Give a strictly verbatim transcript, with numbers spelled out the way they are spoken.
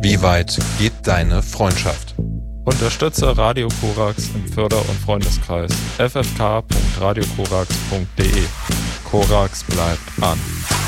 Wie weit geht deine Freundschaft? Unterstütze Radio Korax im Förder- und Freundeskreis f f k punkt radio korax punkt d e. Korax bleibt an.